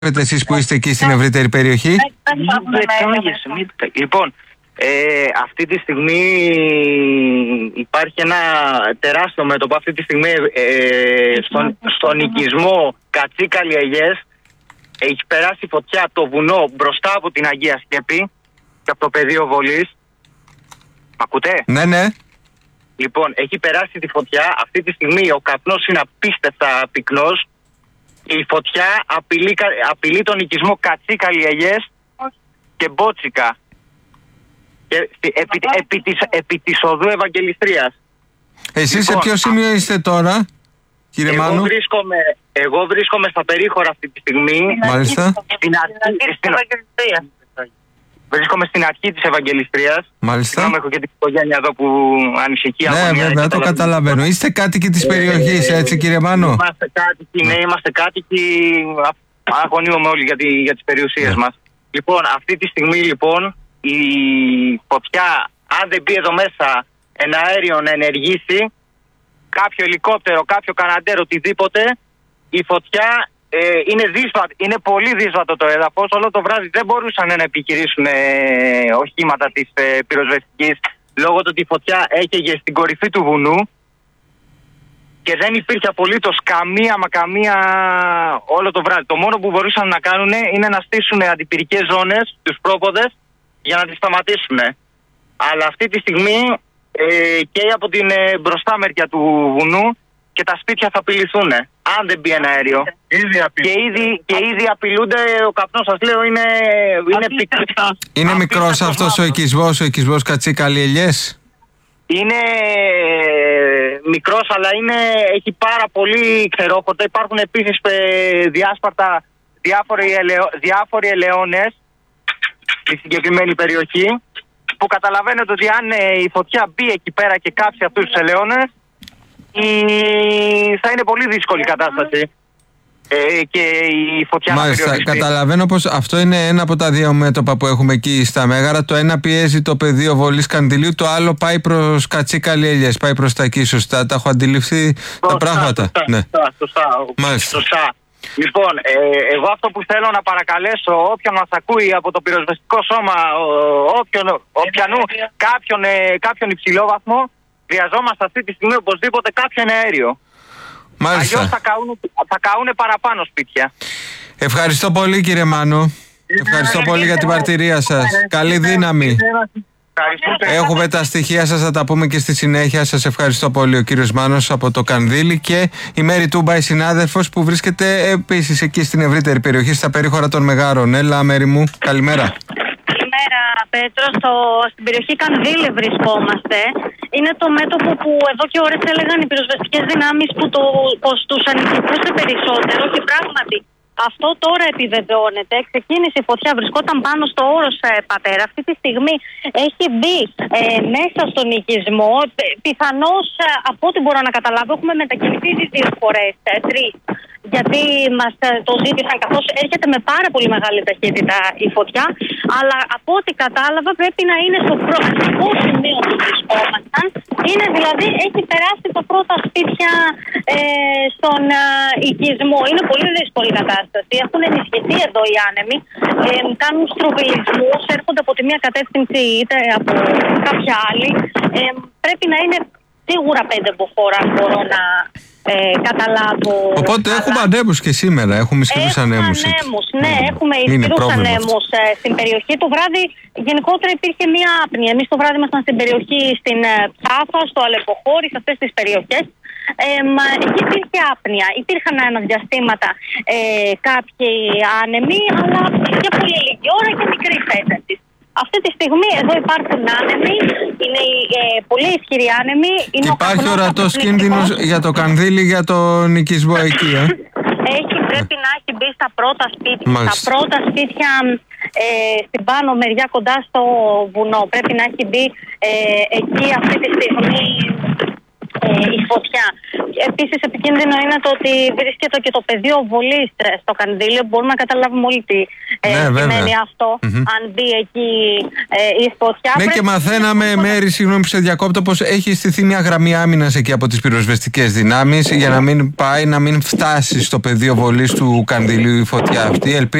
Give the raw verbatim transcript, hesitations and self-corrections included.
εσείς που είστε εκεί στην ευρύτερη περιοχή? Λοιπόν, ε, αυτή τη στιγμή υπάρχει ένα τεράστιο μέτωπο. Αυτή τη στιγμή ε, στον, στον οικισμό Κατσίκαλη Αιγές έχει περάσει φωτιά το βουνό μπροστά από την Αγία Σκέπη και από το πεδίο βολής. Μ' ακούτε? Ναι, ναι. Λοιπόν, έχει περάσει τη φωτιά. Αυτή τη στιγμή ο καπνός είναι απίστευτα πυκνός. Η φωτιά απειλεί, απειλεί τον οικισμό Κατσίκαλη Αιγές και Μπότσικα. Και, επί, επί, της, επί της οδού Ευαγγελιστρίας. Εσείς λοιπόν, σε ποιο σημείο α... είστε τώρα, κύριε εγώ Μάνου? Βρίσκομαι, εγώ βρίσκομαι στα περίχωρα αυτή τη στιγμή. Μάλιστα. Στην αρχή της Ευαγγελιστρίας. Βρίσκομαι στην αρχή της Ευαγγελιστρίας. Μάλιστα. Συγγνώμη, έχω και την οικογένεια εδώ που ανησυχεί. Ναι, βέβαια, το καταλαβαίνω. Είστε κάτοικοι της περιοχής, έτσι, κύριε Μάνου? Είμαστε κάτοικοι, ναι, είμαστε κάτοικοι. Αγωνίουμε όλοι για, τη, για τις περιουσίες yeah. μας. Λοιπόν, αυτή τη στιγμή, λοιπόν, η φωτιά, αν δεν μπει εδώ μέσα ένα αέριο να ενεργήσει, κάποιο ελικόπτερο, κάποιο καναντέρ, οτιδήποτε, η φωτιά ε, είναι δύσβατο, είναι πολύ δύσβατο το έδαφος. Όλο το βράδυ δεν μπορούσαν να επιχειρήσουν ε, οχήματα της ε, πυροσβεστικής, λόγω του ότι η φωτιά έκαιγε στην κορυφή του βουνού και δεν υπήρχε απολύτως καμία μα καμία όλο το βράδυ. Το μόνο που μπορούσαν να κάνουν είναι να στήσουν αντιπυρικές ζώνες στους πρόποδες για να τις σταματήσουν. Αλλά αυτή τη στιγμή ε, και από την ε, μπροστά μεριά του βουνού και τα σπίτια θα απειληθούν αν δεν μπει ένα αέριο. Ήδη και, ήδη, και ήδη απειλούνται. Ο καπνός, σας λέω, είναι, είναι πικρός. Είναι μικρός αυτός ο οικισμός, ο οικισμός Κατσίκαλη Αιγές? Είναι μικρός, αλλά είναι, έχει πάρα πολύ ξερόφωτα. Υπάρχουν επίσης ε, διάσπαρτα διάφοροι, ελαιο, διάφοροι ελαιώνες στη συγκεκριμένη περιοχή, που καταλαβαίνετε ότι αν ε, η φωτιά μπει εκεί πέρα και κάψει αυτούς τους ελαιώνες, η... θα είναι πολύ δύσκολη η κατάσταση. Ε, και η φωτιά. Μάλιστα, καταλαβαίνω πως αυτό είναι ένα από τα δύο μέτωπα που έχουμε εκεί στα Μέγαρα. Το ένα πιέζει το πεδίο βολής Καντιλίου, το άλλο πάει προς Κατσίκαλη Αιγές, πάει προς τα εκεί. Σωστά, τα έχω αντιληφθεί σωστά, τα πράγματα? Σωστά, ναι. σωστά, σωστά, Μάλιστα. σωστά. Λοιπόν, ε, εγώ αυτό που θέλω να παρακαλέσω όποιον μας ακούει από το πυροσβεστικό σώμα, όποιον, όποιανού, κάποιον, ε, κάποιον υψηλόβαθμο, χρειαζόμαστε αυτή τη στιγμή οπωσδήποτε κάποιον αέριο. Μάλιστα. Αλλιώς θα καούν, θα καούν παραπάνω σπίτια. Ευχαριστώ πολύ, κύριε Μάνο. Ευχαριστώ πολύ για την μαρτυρία σας. Καλή δύναμη. Έχουμε τα στοιχεία σας, θα τα πούμε και στη συνέχεια. Σας ευχαριστώ πολύ. Ο κύριος Μάνος από το Κανδύλι και η Μέρη Τούμπα, η συνάδελφος που βρίσκεται επίσης εκεί στην ευρύτερη περιοχή, στα περίχωρα των Μεγάρων. Έλα, Μέρη μου, καλημέρα. Καλημέρα, Πέτρο. Στο, στην περιοχή Κανδύλι βρισκόμαστε. Είναι το μέτωπο που εδώ και ώρες έλεγαν οι πυροσβεστικές δυνάμεις που το, πως τους ανησυχούσε περισσότερο, και πράγματι αυτό τώρα επιβεβαιώνεται. Ξεκίνησε η φωτιά, βρισκόταν πάνω στο όρος ε, Πατέρα. Αυτή τη στιγμή έχει μπει ε, μέσα στον οικισμό. Ε, πιθανώς, ε, από ό,τι μπορώ να καταλάβω, έχουμε μετακινηθεί τις δύο φορές, ε, τρεις. Γιατί μας ε, το ζήτησαν, καθώς έρχεται με πάρα πολύ μεγάλη ταχύτητα η φωτιά. Αλλά από ό,τι κατάλαβα πρέπει να είναι στο πρώτο σημείο που βρισκόμασταν. Είναι δηλαδή, έχει περάσει τα πρώτα σπίτια ε, στον ε, οικισμό. Είναι πολύ δύσκολη κατάσταση. Έχουν ενισχυθεί εδώ οι άνεμοι. Ε, κάνουν στροβιλισμούς, έρχονται από τη μία κατεύθυνση είτε από κάποια άλλη. Ε, πρέπει να είναι σίγουρα πέντε μποφόρ, αν μπορώ να ε, καταλάβω. Οπότε αλλά... έχουμε ανέμους και σήμερα. Έχουμε ισχυρούς ανέμους. ανέμους ναι, mm. έχουμε ισχυρούς ανέμους ε, στην περιοχή. Το βράδυ γενικότερα υπήρχε μία άπνοια. Εμείς το βράδυ ήμασταν στην περιοχή, στην ε, Ψάφα, στο Αλεποχώρι, σε αυτές τις περιοχές. Ε, μα, εκεί υπήρχε άπνοια. Υπήρχαν αναδιαστήματα ε, κάποιοι άνεμοι, αλλά για πολύ λίγη ώρα και μικρή ένταση. Αυτή τη στιγμή εδώ υπάρχουν άνεμοι, είναι ε, πολύ ισχυροί άνεμοι. Είναι υπάρχει ορατός κίνδυνος για το Κανδύλι, για τον οικισμό εκεί, ε? Έχει, πρέπει να έχει μπει στα πρώτα σπίτια. Μάλιστα. Στα πρώτα σπίτια ε, στην πάνω μεριά κοντά στο βουνό. Πρέπει να έχει μπει ε, εκεί αυτή τη στιγμή. η φωτιά. Επίσης, επικίνδυνο είναι το ότι βρίσκεται και το πεδίο βολής στο Κανδύλιο. Μπορούμε να καταλάβουμε όλοι τι ε, ναι, σημαίνει αυτό, mm-hmm. αν μπει εκεί ε, η φωτιά. Ναι, και μαθαίναμε, να... Μέρη, συγγνώμη που σε διακόπτω, πως έχει στηθεί μια γραμμή άμυνας εκεί από τις πυροσβεστικές δυνάμεις για να μην πάει, να μην φτάσει στο πεδίο βολής του Κανδυλίου η φωτιά αυτή.